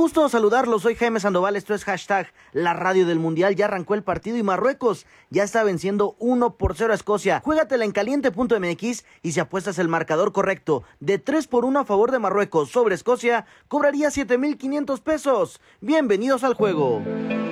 gusto saludarlos, soy Jaime Sandoval, esto es #La Radio del Mundial. Ya arrancó el partido y Marruecos ya está venciendo 1-0 a Escocia. Juégatela en caliente.mx y si apuestas el marcador correcto de 3-1 a favor de Marruecos sobre Escocia, cobraría 7,500 pesos. Bienvenidos al juego.